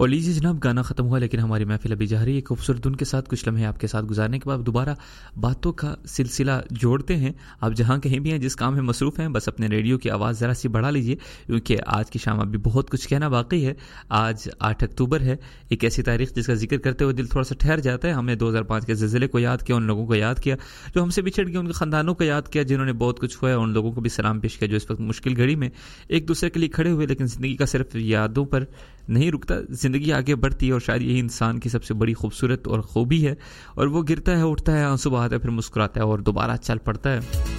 اور لیجیے جناب، گانا ختم ہوا لیکن ہماری محفل ابھی جاری ہے. خوبصورت دن کے ساتھ کچھ لمحے آپ کے ساتھ گزارنے کے بعد دوبارہ باتوں کا سلسلہ جوڑتے ہیں. آپ جہاں کہیں بھی ہیں، جس کام میں مصروف ہیں، بس اپنے ریڈیو کی آواز ذرا سی بڑھا لیجیے، کیونکہ آج کی شام ابھی بہت کچھ کہنا باقی ہے. آج 8 اکتوبر ہے، ایک ایسی تاریخ جس کا ذکر کرتے ہوئے دل تھوڑا سا ٹھہر جاتا ہے. ہم نے 2005 کے زلزلے کو یاد کیا، ان لوگوں کو یاد کیا جو ہم سے بچھڑ گئے، ان کے خاندانوں کو یاد کیا جنہوں نے بہت کچھ ہوا ہے، ان لوگوں کو بھی سلام پیش کیا جو اس وقت مشکل گھڑی میں ایک دوسرے کے لیے کھڑے ہوئے. لیکن زندگی کا صرف یادوں پر نہیں رکتا، زندگی آگے بڑھتی ہے، اور شاید یہی انسان کی سب سے بڑی خوبصورت اور خوبی ہے. اور وہ گرتا ہے، اٹھتا ہے، آنسو بہاتا ہے، پھر مسکراتا ہے اور دوبارہ چل پڑتا ہے.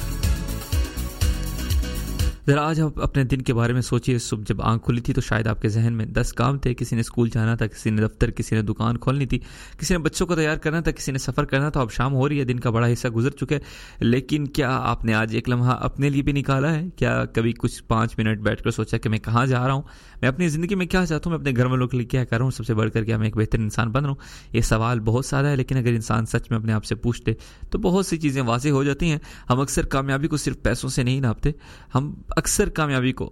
ذرا آج آپ اپنے دن کے بارے میں سوچیے. صبح جب آنکھ کھلی تھی تو شاید آپ کے ذہن میں 10 کام تھے. کسی نے اسکول جانا تھا، کسی نے دفتر، کسی نے دکان کھولنی تھی، کسی نے بچوں کو تیار کرنا تھا، کسی نے سفر کرنا تھا. اب شام ہو رہی ہے، دن کا بڑا حصہ گزر چکا ہے، لیکن کیا آپ نے آج ایک لمحہ اپنے لیے بھی نکالا ہے؟ کیا کبھی کچھ 5 منٹ بیٹھ کر سوچا کہ میں کہاں جا رہا ہوں، میں اپنی زندگی میں کیا چاہتا ہوں، میں اپنے گھر والوں کے لیے کیا کر رہا ہوں، سب سے بڑھ کر کے میں ایک بہتر انسان بن رہا ہوں؟ یہ سوال بہت سادہ ہے، لیکن اگر انسان سچ میں اپنے آپ سے پوچھ لے تو بہت سی چیزیں واضح ہو جاتی ہیں. ہم اکثر کامیابی کو صرف پیسوں سے نہیں ناپتے، ہم اکثر کامیابی کو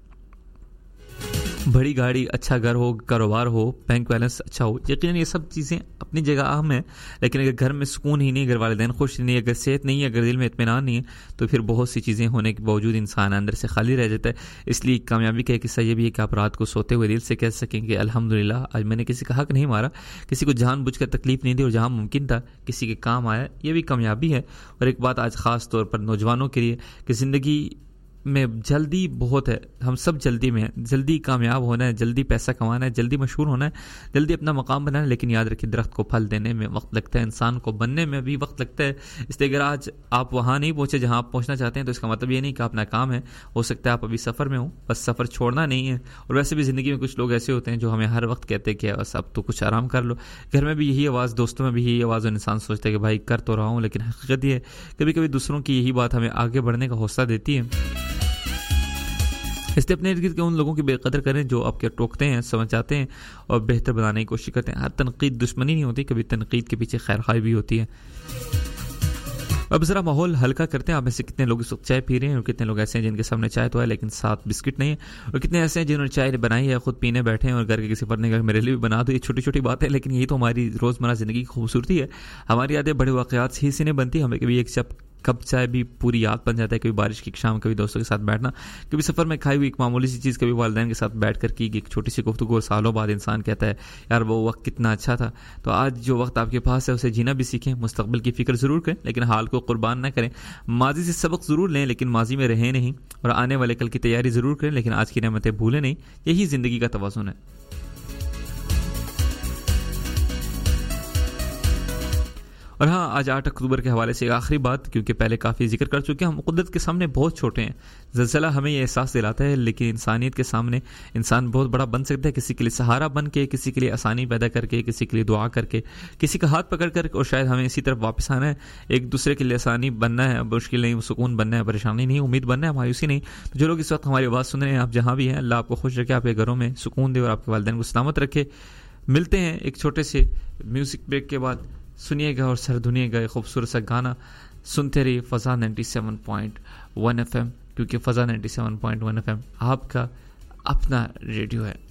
بڑی گاڑی، اچھا گھر ہو، کاروبار ہو، بینک بیلنس اچھا ہو، یقیناً یہ سب چیزیں اپنی جگہ اہم ہیں. لیکن اگر گھر میں سکون ہی نہیں، اگر والدین خوش نہیں، اگر صحت نہیں ہے، اگر دل میں اطمینان نہیں ہے، تو پھر بہت سی چیزیں ہونے کے باوجود انسان اندر سے خالی رہ جاتا ہے. اس لیے کامیابی کا ایک حصہ یہ بھی ہے کہ آپ رات کو سوتے ہوئے دل سے کہہ سکیں کہ الحمدللہ آج میں نے کسی کا حق نہیں مارا، کسی کو جان بوجھ کر تکلیف نہیں دی، اور جہاں ممکن تھا کسی کے کام آیا. یہ بھی کامیابی ہے. اور ایک بات آج خاص طور پر نوجوانوں کے لیے کہ زندگی میں جلدی بہت ہے، ہم سب جلدی میں ہیں، جلدی کامیاب ہونا ہے، جلدی پیسہ کمانا ہے، جلدی مشہور ہونا ہے، جلدی اپنا مقام بنانا ہے. لیکن یاد رکھیے، درخت کو پھل دینے میں وقت لگتا ہے، انسان کو بننے میں بھی وقت لگتا ہے. اس لیے اگر آج آپ وہاں نہیں پہنچے جہاں آپ پہنچنا چاہتے ہیں تو اس کا مطلب یہ نہیں کہ آپ ناکام ہیں. ہو سکتا ہے آپ ابھی سفر میں ہوں، بس سفر چھوڑنا نہیں ہے. اور ویسے بھی زندگی میں کچھ لوگ ایسے ہوتے ہیں جو ہمیں ہر وقت کہتے ہیں کہ بس اب تو کچھ آرام کر لو. گھر میں بھی یہی آواز، دوستوں میں بھی یہی آواز، اور انسان سوچتا ہے کہ بھائی کر تو رہا ہوں. لیکن حقیقت یہ ہے کبھی کبھی دوسروں کی یہی بات ہمیں آگے بڑھنے کا حوصلہ دیتی ہے. اس لیے اپنے ارد گرد کے ان لوگوں کی بے قدر کریں جو آپ کے ٹوکتے ہیں، سمجھاتے ہیں اور بہتر بنانے کی کوشش کرتے ہیں. ہر تنقید دشمنی نہیں ہوتی، کبھی تنقید کے پیچھے خیر خواہی بھی ہوتی ہے. اب ذرا ماحول ہلکا کرتے ہیں. آپ میں سے کتنے لوگ اس وقت چائے پی رہے ہیں، اور کتنے لوگ ایسے ہیں جن کے سامنے چائے تو ہے لیکن ساتھ بسکٹ نہیں ہے، اور کتنے ایسے ہیں جنہوں نے چائے بنائی ہے، خود پینے بیٹھے ہیں اور گھر کے کسی فرد نے کہا میرے لیے بھی بنا دو. یہ چھوٹی چھوٹی بات ہے، لیکن یہی تو ہماری روزمرہ زندگی کی خوبصورتی ہے. ہماری یادیں بڑے واقعات ہی سے نہیں بنتی. ہمیں کبھی ایک کپ چائے بھی پوری یاد بن جاتا ہے. کبھی بارش کی شام، کبھی دوستوں کے ساتھ بیٹھنا، کبھی سفر میں کھائی ہوئی ایک معمولی سی چیز، کبھی والدین کے ساتھ بیٹھ کر کی ایک چھوٹی سی گفتگو، اور سالوں بعد انسان کہتا ہے یار وہ وقت کتنا اچھا تھا. تو آج جو وقت آپ کے پاس ہے اسے جینا بھی سیکھیں. مستقبل کی فکر ضرور کریں لیکن حال کو قربان نہ کریں. ماضی سے سبق ضرور لیں لیکن ماضی میں رہیں نہیں. اور آنے والے کل کی تیاری ضرور کریں لیکن آج کی نعمتیں بھولیں نہیں. یہی زندگی کا توازن ہے. اور ہاں، آج 8 اکتوبر کے حوالے سے ایک آخری بات، کیونکہ پہلے کافی ذکر کر چکے ہیں، ہم قدرت کے سامنے بہت چھوٹے ہیں. زلزلہ ہمیں یہ احساس دلاتا ہے، لیکن انسانیت کے سامنے انسان بہت بڑا بن سکتا ہے. کسی کے لیے سہارا بن کے، کسی کے لیے آسانی پیدا کر کے، کسی کے لیے دعا کر کے، کسی کا ہاتھ پکڑ کر. اور شاید ہمیں اسی طرف واپس آنا ہے. ایک دوسرے کے لیے آسانی بننا ہے، مشکل نہیں، سکون بننا ہے، پریشانی نہیں، امید بننا ہے، مایوسی نہیں. تو جو لوگ اس وقت ہماری آواز سن رہے ہیں، آپ جہاں بھی ہیں، اللہ آپ کو خوش رکھے، آپ کے گھروں میں سکون دے اور آپ کے والدین کو سلامت رکھے. ملتے ہیں ایک چھوٹے سے میوزک بریک کے بعد. سنیے گا اور سر دھنیے گا ایک خوبصورت سا گانا. سنتے رہیے فضا 97.1 FM، کیونکہ فضا 97.1 FM آپ کا اپنا ریڈیو ہے.